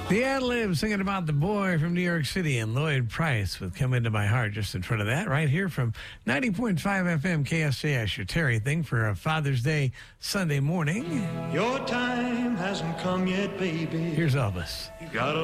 The ad-lib singing about the boy from New York City and Lloyd Price with Come Into My Heart just in front of that right here from 90.5 FM KSJS, your Terry thing for a Father's Day Sunday morning. Your time hasn't come yet, baby. Here's Elvis. You gotta